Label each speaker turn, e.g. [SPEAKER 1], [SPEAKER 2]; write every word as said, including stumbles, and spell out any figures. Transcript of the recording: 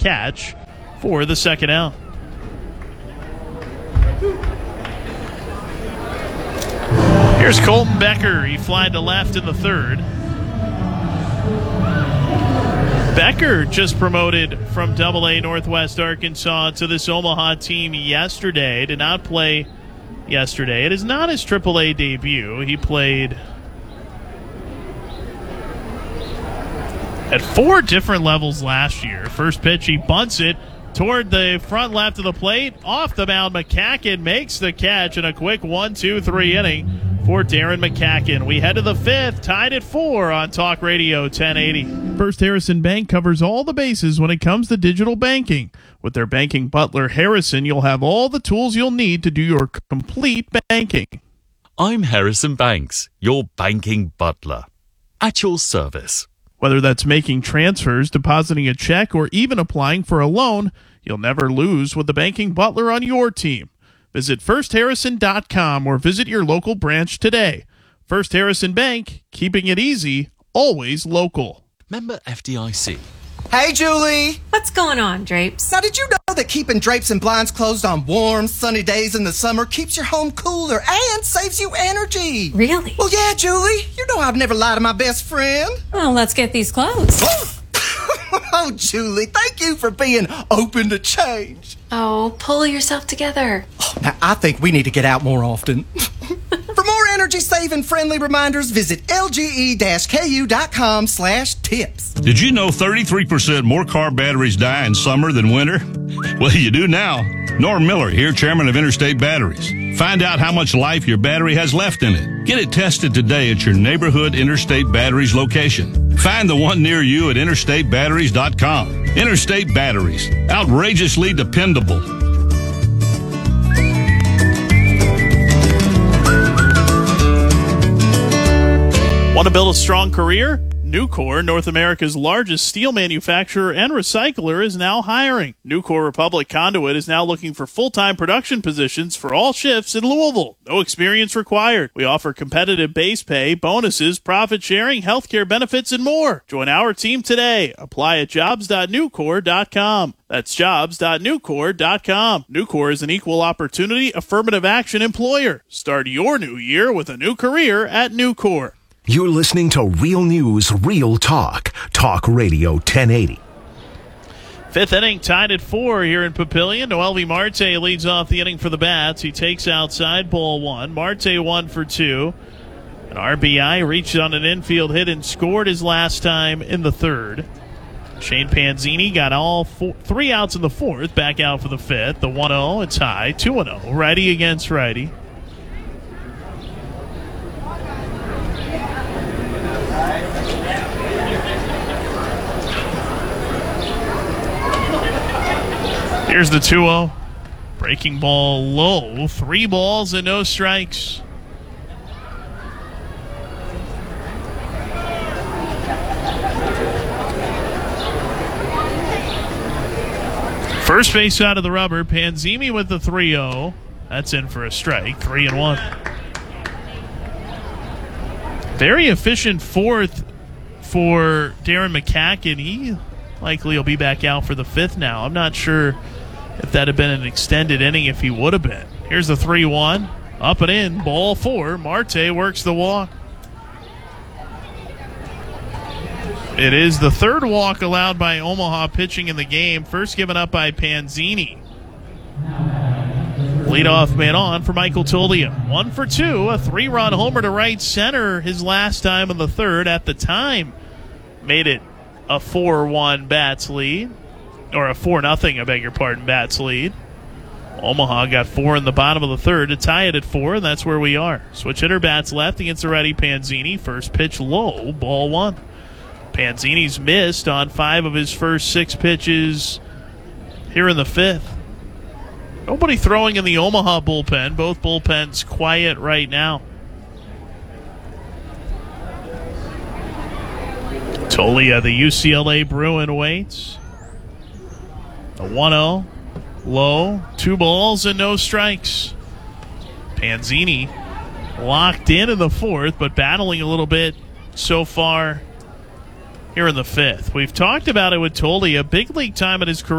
[SPEAKER 1] catch for the second out. Here's Colton Becker. He flied to left in the third. Becker just promoted from double A Northwest Arkansas to this Omaha team yesterday. Did not play yesterday. It is not his triple A debut. He played at four different levels last year. First pitch, he bunts it toward the front left of the plate. Off the mound, McCacken makes the catch in a quick one two three inning for Darren McCacken. We head to the fifth, tied at four on Talk Radio ten eighty. First Harrison Bank covers all the bases when it comes to digital banking. With their banking butler, Harrison, you'll have all the tools you'll need to do your complete banking.
[SPEAKER 2] I'm Harrison Banks, your banking butler. At your service.
[SPEAKER 1] Whether that's making transfers, depositing a check, or even applying for a loan, you'll never lose with the banking butler on your team. Visit first harrison dot com or visit your local branch today. First Harrison Bank, keeping it easy, always local.
[SPEAKER 2] Member F D I C.
[SPEAKER 3] Hey, Julie.
[SPEAKER 4] What's going on, Drapes?
[SPEAKER 3] Now, did you know that keeping drapes and blinds closed on warm, sunny days in the summer keeps your home cooler and saves you energy?
[SPEAKER 4] Really?
[SPEAKER 3] Well, yeah, Julie. You know I'd never lie to my best friend.
[SPEAKER 4] Well, let's get these closed.
[SPEAKER 3] Oh, Julie, thank you for being open to change.
[SPEAKER 4] Oh, pull yourself together.
[SPEAKER 3] Oh, now, I think we need to get out more often. For more energy-saving friendly reminders, visit L G E K U dot com slash tips.
[SPEAKER 5] Did you know thirty-three percent more car batteries die in summer than winter? Well, you do now. Norm Miller here, chairman of Interstate Batteries. Find out how much life your battery has left in it. Get it tested today at your neighborhood Interstate Batteries location. Find the one near you at interstate batteries dot com. Interstate Batteries. Outrageously dependable.
[SPEAKER 1] Want to build a strong career? Nucor, North America's largest steel manufacturer and recycler, is now hiring. Nucor Republic Conduit is now looking for full-time production positions for all shifts in Louisville. No experience required. We offer competitive base pay, bonuses, profit sharing, healthcare benefits, and more. Join our team today. Apply at jobs dot nucor dot com. That's jobs dot nucor dot com. Nucor is an equal opportunity affirmative action employer. Start your new year with a new career at Nucor.
[SPEAKER 6] You're listening to Real News, Real Talk. Talk Radio ten eighty.
[SPEAKER 1] Fifth inning, tied at four here in Papillion. Noelvi Marte leads off the inning for the Bats. He takes outside, ball one. Marte one for two. An R B I, reached on an infield hit and scored his last time in the third. Shane Panzini got all four, three outs in the fourth, back out for the fifth. The one oh, it's high, two and oh. Righty against righty. Here's the two oh. Breaking ball low. Three balls and no strikes. First base out of the rubber. Panzini with the three oh. That's in for a strike. Three and one. Very efficient fourth for Darren McCacken. He likely will be back out for the fifth now. I'm not sure if that had been an extended inning, if he would have been. Here's the three one. Up and in. Ball four. Marte works the walk. It is the third walk allowed by Omaha pitching in the game. First given up by Panzini. Leadoff man on for Michael Tolia. One for two. A three-run homer to right center his last time in the third. At the time, made it a four one Bats lead. Or a four nothing, I beg your pardon, Bats lead. Omaha got four in the bottom of the third to tie it at four, and that's where we are. Switch hitter bats left against the righty Panzini. First pitch low, ball one. Panzini's missed on five of his first six pitches here in the fifth. Nobody throwing in the Omaha bullpen. Both bullpens quiet right now. Tolia, the U C L A Bruin, waits. The one oh, low, two balls and no strikes. Panzini locked in in the fourth, but battling a little bit so far here in the fifth. We've talked about it with Tolia, big league time in his career.